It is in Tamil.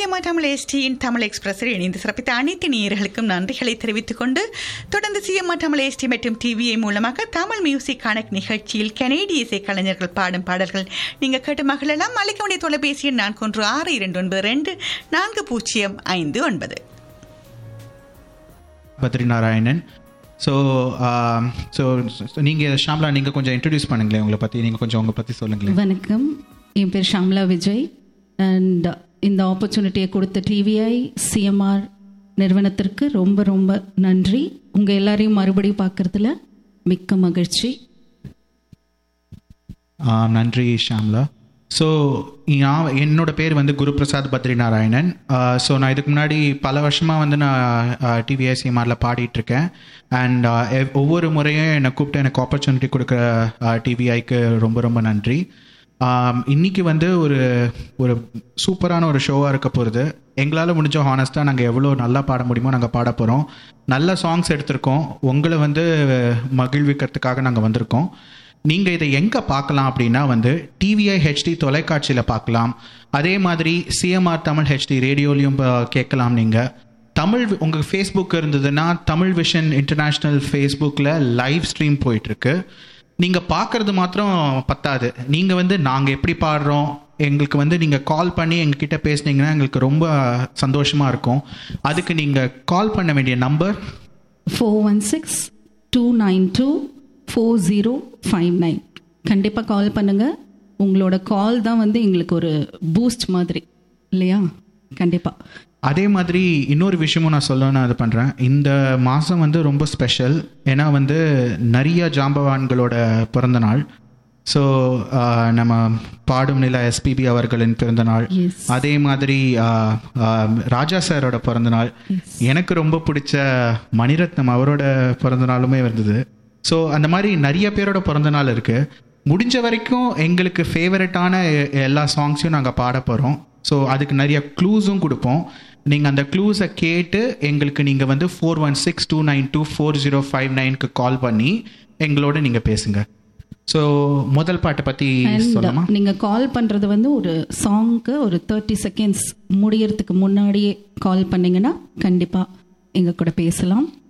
சிஎம்ஆர் தமிழ் எஸ்டியின் தமிழ் எக்ஸ்பிரஸில் இணைந்து சிறப்பித்த அனைத்து நேயர்களுக்கும் நன்றிகளை தெரிவித்துக் கொண்டு தொடர்ந்து சிஎம்ஆர் தமிழ் எஸ்டி மற்றும் டிவிஐ மூலமாக தமிழ் மியூசிக் கனெக்ட் நிகழ்ச்சியில் கனேடிய இசை கலைஞர்கள் பாடும் பாடல்கள் நீங்கள் கேட்டு மகிழலாம். அழைக்க வேண்டிய தொலைபேசி எண் 4162924059. பத்ரிநாராயணன். ஸோ நீங்கள் ஷாம்லா, நீங்கள் கொஞ்சம் இன்ட்ரடியூஸ் பண்ணுங்களேன் உங்களை பற்றி. நீங்கள் கொஞ்சம் உங்களை பற்றி சொல்லுங்களேன். வணக்கம், என் பேர் ஷாம்லா விஜய். அண்ட் இந்த ஆப்பர்ச்சுனிட்டியை கொடுத்த டிவிஐ சிஎம்ஆர் நிறுவனத்திற்கு ரொம்ப ரொம்ப நன்றி. உங்கள் எல்லாரையும் மறுபடியும் பார்க்குறதுல மிக்க மகிழ்ச்சி. நன்றி ஷாம்லா. ஸோ என்னோட பேர் வந்து குருபிரசாத் பத்ரிநாராயணன். ஸோ நான் இதுக்கு முன்னாடி பல வருஷமாக வந்து நான் டிவிஐ சிஎம்ஆரில் பாடிட்டுருக்கேன். அண்ட் ஒவ்வொரு முறையும் என்னை கூப்பிட்டு எனக்கு ஆப்பர்ச்சுனிட்டி கொடுக்குற டிவிஐக்கு ரொம்ப ரொம்ப நன்றி. இன்றைக்கி வந்து ஒரு சூப்பரான ஒரு ஷோவாக இருக்க போகிறது. எங்களால் முடிஞ்ச ஹானஸ்ட்டாக நாங்கள் எவ்வளோ நல்லா பாட முடியுமோ நாங்கள் பாட போகிறோம். நல்ல சாங்ஸ் எடுத்திருக்கோம். உங்களை வந்து மகிழ்விக்கிறதுக்காக நாங்கள் வந்திருக்கோம். நீங்கள் இதை எங்கே பார்க்கலாம் அப்படின்னா வந்து டிவிஐ ஹெச்டி தொலைக்காட்சியில் பார்க்கலாம். அதே மாதிரி சிஎம்ஆர் தமிழ் ஹெச்டி ரேடியோலையும் கேட்கலாம். நீங்கள் தமிழ் உங்கள் ஃபேஸ்புக் இருந்ததுன்னா தமிழ் விஷன் இன்டர்நேஷ்னல் ஃபேஸ்புக்கில் லைவ் ஸ்ட்ரீம் போயிட்டுருக்கு. நீங்கள் பார்க்குறது மாத்திரம் பத்தாது. நீங்கள் வந்து நாங்கள் எப்படி பாடுறோம் எங்களுக்கு வந்து நீங்கள் கால் பண்ணி எங்ககிட்ட பேசுனீங்கன்னா எங்களுக்கு ரொம்ப சந்தோஷமாக இருக்கும். அதுக்கு நீங்கள் கால் பண்ண வேண்டிய நம்பர் 416-292-4059. கண்டிப்பாக கால் பண்ணுங்கள். உங்களோட கால் தான் வந்து எங்களுக்கு ஒரு பூஸ்ட் மாதிரி இல்லையா? கண்டிப்பாக. அதே மாதிரி இன்னொரு விஷயமும் நான் சொல்லணும்னு அது பண்ணுறேன். இந்த மாதம் வந்து ரொம்ப ஸ்பெஷல். ஏன்னா வந்து நிறைய ஜாம்பவான்களோட பிறந்த நாள். ஸோ நம்ம பாடும் நிலா எஸ்பிபி அவர்களின் பிறந்தநாள். அதே மாதிரி ராஜா சாரோட பிறந்தநாள். எனக்கு ரொம்ப பிடிச்ச மணிரத்னம் அவரோட பிறந்தநாளுமே இருந்தது. ஸோ அந்த மாதிரி நிறைய பேரோட பிறந்தநாள் இருக்குது. முடிஞ்ச வரைக்கும் எங்களுக்கு ஃபேவரட்டான எல்லா சாங்ஸையும் நாங்கள் பாட போகிறோம். ஸோ அதுக்கு நிறைய க்ளூஸும் கொடுப்போம். நீங்கள் அந்த க்ளூஸை கேட்டு எங்களுக்கு நீங்கள் வந்து 416-292-4059க்கு கால் பண்ணி எங்களோட நீங்கள் பேசுங்க. ஸோ முதல் பாட்டை பற்றி சொல்லலாமா? நீங்கள் கால் பண்ணுறது வந்து ஒரு சாங்க்கு ஒரு 30 செகண்ட்ஸ் முடியறதுக்கு முன்னாடியே கால் பண்ணிங்கன்னா கண்டிப்பாக எங்கள் கூட பேசலாம்.